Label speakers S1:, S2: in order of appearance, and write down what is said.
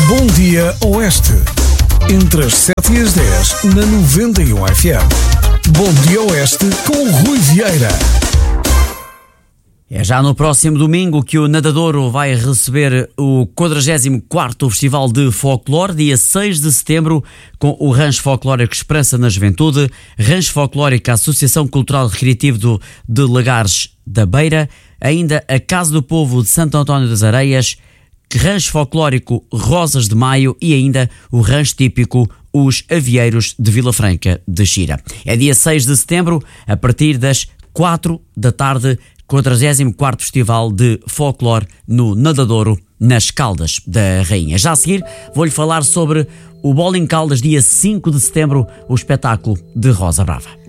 S1: Bom Dia Oeste. Entre as 7 e as 10 na 91 FM. Bom Dia Oeste com Rui Vieira.
S2: É já no próximo domingo que o Nadadouro vai receber o 44º Festival de Folclore, dia 6 de setembro, com o Rancho Folclórico Esperança na Juventude, Rancho Folclórico Associação Cultural Recreativo de Lagares da Beira, ainda a Casa do Povo de Santo António das Areias, Rancho Folclórico Rosas de Maio e ainda o Rancho Típico Os Avieiros de Vila Franca de Xira. É dia 6 de setembro, a partir das 4 da tarde, 44º Festival de Folclore no Nadadouro, nas Caldas da Rainha. Já a seguir, vou-lhe falar sobre o Bowling Caldas, dia 5 de setembro, o espetáculo de Rosa Brava.